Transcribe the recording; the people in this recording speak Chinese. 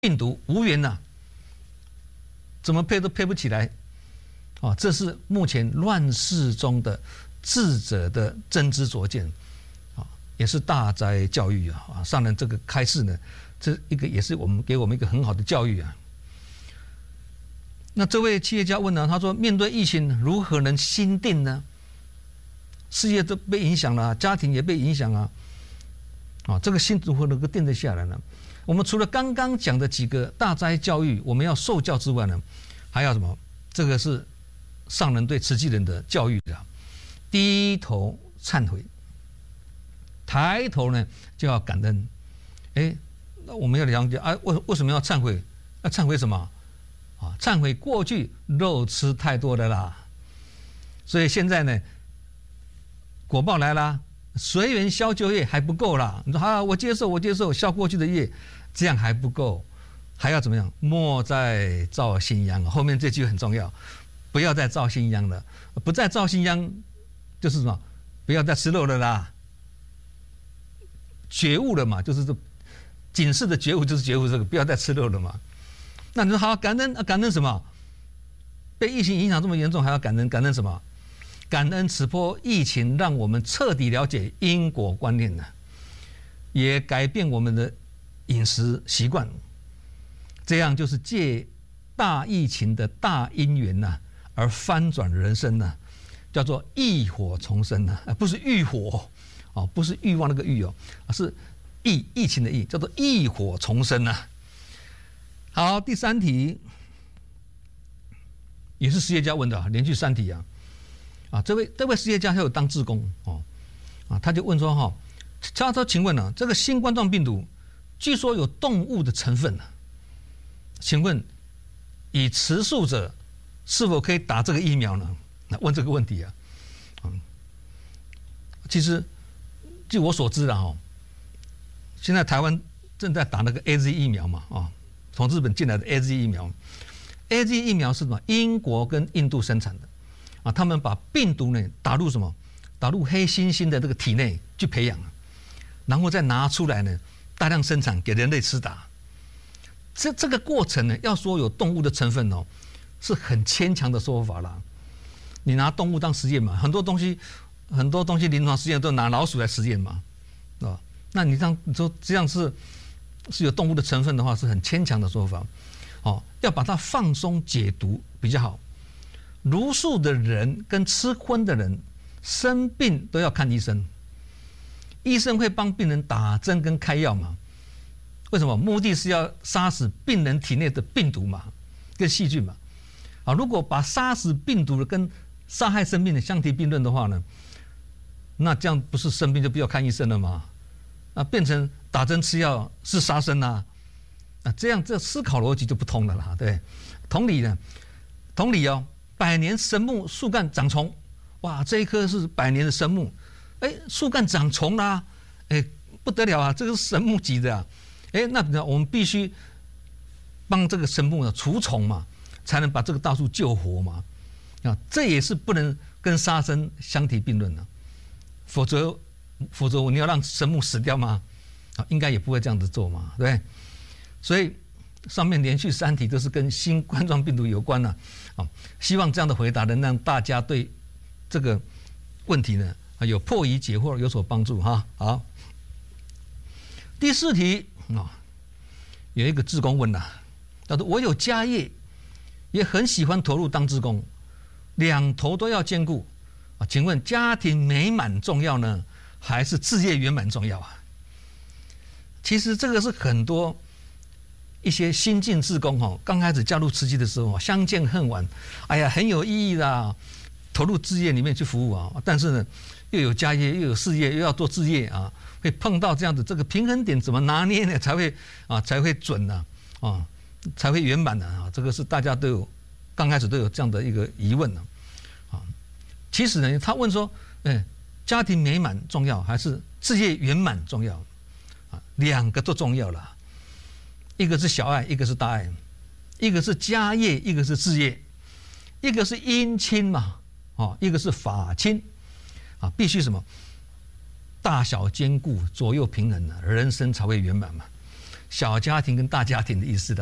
病毒无缘呐，怎么配都配不起来，啊，这是目前乱世中的智者的真知灼见，啊，也是大哉教育啊！上人这个开示呢，这一个也是给我们一个很好的教育啊。那这位企业家问呢，他说：面对疫情如何能心定呢？事业都被影响了，家庭也被影响啊，啊，这个心如何能够定得下来呢？我们除了刚刚讲的几个大哉教育，我们要受教之外呢，还要什么？这个是上人对慈济人的教育啊。低头忏悔，抬头呢就要感恩。哎，那我们要了解啊，为什么要忏悔？要忏悔什么？啊，忏悔过去肉吃太多的啦。所以现在呢，果报来啦。随缘消旧业还不够啦，你说啊，我接受消过去的业，这样还不够，还要怎么样？莫再造新殃。后面这句很重要，不要再造新殃了。不再造新殃，就是什么？不要再吃肉了啦。觉悟了嘛，就是这警示的觉悟，就是觉悟这个，不要再吃肉了嘛。那你说好，感恩感恩什么？被疫情影响这么严重，还要感恩感恩什么？感恩此波疫情，让我们彻底了解因果观念呢，也改变我们的饮食习惯。这样就是借大疫情的大因缘呐，而翻转人生呢，叫做浴火重生呢，不是浴火哦，不是欲望那个欲哦，而是疫情的疫，叫做浴火重生呐。好，第三题也是实业家问的，连续3题啊。啊，这位实业家他有当志工哦，啊，他就问说哈，他说请问呢，这个新冠状病毒据说有动物的成分呢，请问以持素者是否可以打这个疫苗呢？那问这个问题啊，其实据我所知的哈，现在台湾正在打那个 AZ 疫苗嘛，啊，从日本进来的 AZ 疫苗，AZ 疫苗是什么？英国跟印度生产的。啊，他们把病毒呢打入什么？打入黑猩猩的这个体内去培养，然后再拿出来呢，大量生产给人类吃打。这个过程呢，要说有动物的成分哦，是很牵强的说法啦。你拿动物当实验嘛，很多东西临床实验都拿老鼠来实验嘛，啊，那你说这样是有动物的成分的话，是很牵强的说法。哦，要把它放松解毒比较好。茹素的人跟吃荤的人生病都要看医生，医生会帮病人打针跟开药嘛？为什么？目的是要杀死病人体内的病毒嘛，跟细菌嘛。啊，如果把杀死病毒的跟杀害生命的相提并论的话呢，那这样不是生病就不要看医生了吗？啊，变成打针吃药是杀生啊，啊，这样这思考逻辑就不通了啦，对。同理呢，哦。100年神木树干长虫，哇，这一棵是100年的神木，哎，树干长虫啦，哎，不得了啊，这个是神木级的啊，哎，那我们必须帮这个神木呢除虫嘛，才能把这个大树救活嘛，啊，这也是不能跟杀生相提并论的，否则你要让神木死掉吗？啊，应该也不会这样子做嘛，对不对？所以上面连续3题都是跟新冠状病毒有关的。希望这样的回答能让大家对这个问题呢有破疑解惑，有所帮助哈。好，第4题啊，有一个志工问啦，他说我有家业，也很喜欢投入当志工，2头都要兼顾啊，请问家庭美满重要呢，还是事业圆满重要啊？其实这个是很多一些新进志工哈，刚开始加入慈济的时候，相见恨晚，哎呀，很有意义的，投入志业里面去服务啊。但是呢，又有家业，又有事业，又要做志业啊，会碰到这样子，这个平衡点怎么拿捏呢？才会准呢啊，才会圆满的啊。这个是大家都有刚开始都有这样的一个疑问呢啊。其实呢，他问说，家庭美满重要还是事业圆满重要啊？2个都重要了。一个是小爱，一个是大爱，一个是家业，一个是事业，一个是姻亲嘛，一个是法亲，啊，必须什么大小兼顾，左右平衡的，人生才会圆满嘛。 小家庭跟大家庭的意思的。